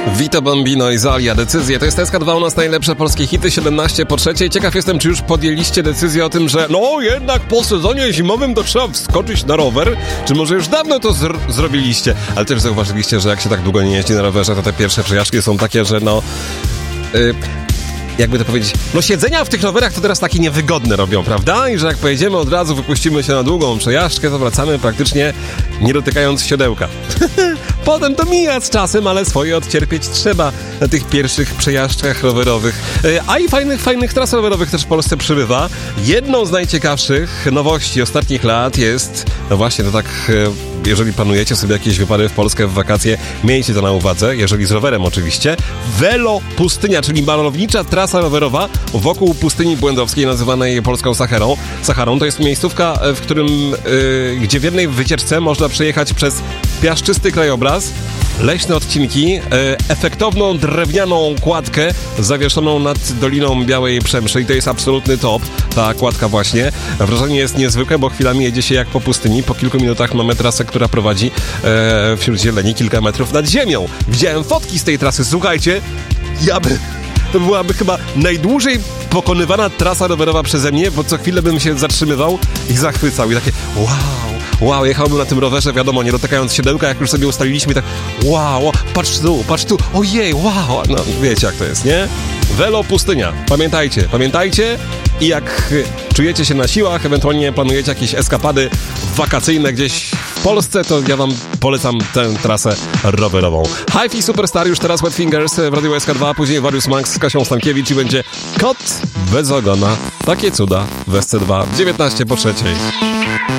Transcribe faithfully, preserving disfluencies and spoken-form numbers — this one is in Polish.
Vito Bambino i Zalia, decyzje. To jest S K dwa, u nas najlepsze polskie hity, siedemnaście po trzeciej. Ciekaw jestem, czy już podjęliście decyzję o tym, że no jednak po sezonie zimowym to trzeba wskoczyć na rower, czy może już dawno to zr- zrobiliście. Ale też zauważyliście, że jak się tak długo nie jeździ na rowerze, to te pierwsze przejażdżki są takie, że no... Yy, jakby to powiedzieć, no siedzenia w tych rowerach to teraz takie niewygodne robią, prawda? I że jak pojedziemy od razu, wypuścimy się na długą przejażdżkę, to wracamy praktycznie nie dotykając siodełka. Potem to mija z czasem, ale swoje odcierpieć trzeba na tych pierwszych przejażdżkach rowerowych. A i fajnych, fajnych tras rowerowych też w Polsce przybywa. Jedną z najciekawszych nowości ostatnich lat jest, no właśnie, to tak... Jeżeli planujecie sobie jakieś wypady w Polskę w wakacje, miejcie to na uwadze, jeżeli z rowerem oczywiście. Velo Pustynia, czyli malownicza trasa rowerowa wokół pustyni błędowskiej, nazywanej polską Saharą. Saharą to jest miejscówka, w którym, yy, gdzie w jednej wycieczce można przejechać przez piaszczysty krajobraz, leśne odcinki, yy, efektowną drewnianą kładkę zawieszoną nad Doliną Białej Przemszy i to jest absolutny top, ta kładka właśnie. Wrażenie jest niezwykłe, bo chwilami jedzie się jak po pustyni. Po kilku minutach mamy trasę, która prowadzi e, wśród zieleni kilka metrów nad ziemią. Widziałem fotki z tej trasy, słuchajcie, ja by... To byłaby chyba najdłużej pokonywana trasa rowerowa przeze mnie, bo co chwilę bym się zatrzymywał i zachwycał. I takie wow, wow, jechałbym na tym rowerze, wiadomo, nie dotykając siodełka, jak już sobie ustaliliśmy, tak wow, patrz tu, patrz tu, ojej, wow. No wiecie jak to jest, nie? Velo Pustynia. Pamiętajcie, pamiętajcie i jak czujecie się na siłach, ewentualnie planujecie jakieś eskapady wakacyjne gdzieś w Polsce, to ja wam polecam tę trasę rowerową. Hi-Fi Superstar, już teraz Wet Fingers w Radiu S K dwa, później Warius Max z Kasią Stankiewicz i będzie Kot bez ogona. Takie cuda w S C dwa, dziewiętnaście po trzeciej.